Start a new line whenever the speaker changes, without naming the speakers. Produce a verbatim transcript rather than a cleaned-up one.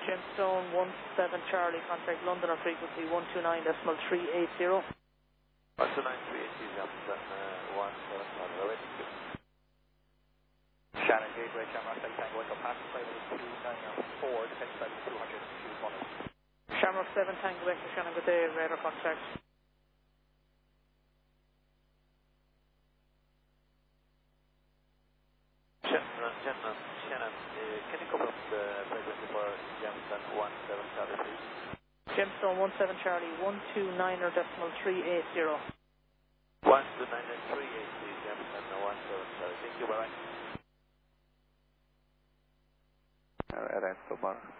Gemstone one seven Charlie, contact London on frequency one two nine decimal three eight zero.
one two nine three eight zero, Gemstone uh, one seven Charlie, Shannon Gateway, Shamrock seven Tango Echo, passing flight two nine four, defense flight two hundred, two one.
Shamrock seven Tango Echo, Shannon, good day, radar contact.
Shannon, Shannon, Shannon, uh, can you confirm the frequency for Gemstone one seven Charlie, please?
Gemstone one seven Charlie, one two nine decimal three eight zero.
one two nine three eight, please, Gemstone one seven Charlie. Thank you, bye-bye.
All right, that's so far.